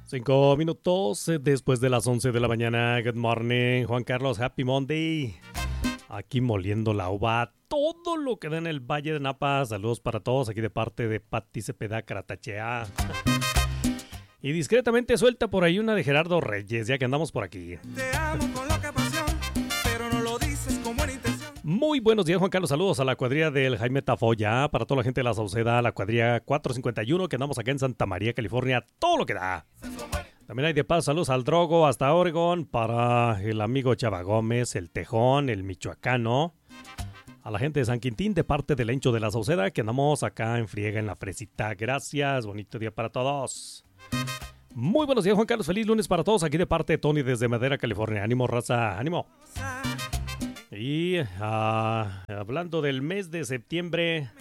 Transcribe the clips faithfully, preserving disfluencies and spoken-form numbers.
Cinco minutos eh, después de las once de la mañana. Good morning, Juan Carlos. Happy Monday. Aquí moliendo la uva, todo lo que da en el Valle de Napa. Saludos para todos, aquí de parte de Pati Cepeda Caratachea. Y discretamente suelta por ahí una de Gerardo Reyes, ya que andamos por aquí. Te amo con loca pasión, pero no lo dices con buena intención. Muy buenos días, Juan Carlos. Saludos a la cuadrilla del Jaime Tafoya, para toda la gente de la Sauceda, la cuadrilla cuatrocientos cincuenta y uno, que andamos acá en Santa María, California, todo lo que da. También hay de paso saludos al Drogo hasta Oregon, para el amigo Chava Gómez, el Tejón, el Michoacano. A la gente de San Quintín, de parte del Encho de la Sauceda, que andamos acá en friega en la fresita. Gracias, bonito día para todos. Muy buenos días, Juan Carlos. Feliz lunes para todos, aquí de parte de Tony desde Madera, California. Ánimo, raza, ánimo. Y uh, hablando del mes de septiembre,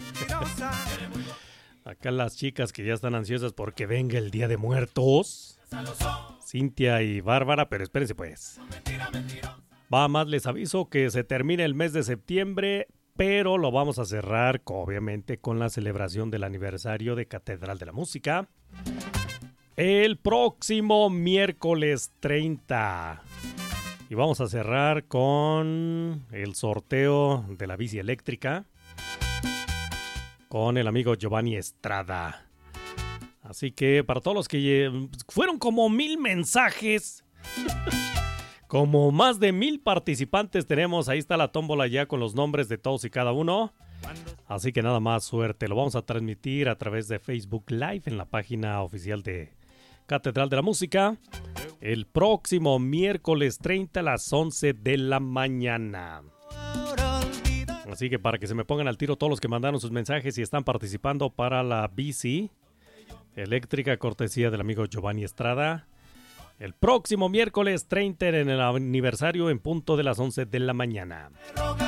acá las chicas que ya están ansiosas porque venga el Día de Muertos, Cintia y Bárbara, pero espérense pues. Va más, les aviso que se termina el mes de septiembre, pero lo vamos a cerrar obviamente con la celebración del aniversario de Catedral de la Música el próximo miércoles treinta. Y vamos a cerrar con el sorteo de la bici eléctrica con el amigo Giovanni Estrada. Así que para todos los que fueron como mil mensajes, como más de mil participantes tenemos, ahí está la tómbola ya con los nombres de todos y cada uno. Así que nada más suerte, lo vamos a transmitir a través de Facebook Live en la página oficial de Catedral de la Música el próximo miércoles treinta a las once de la mañana. Así que para que se me pongan al tiro todos los que mandaron sus mensajes y están participando para la bici eléctrica cortesía del amigo Giovanni Estrada, el próximo miércoles treinta en el aniversario en punto de las once de la mañana.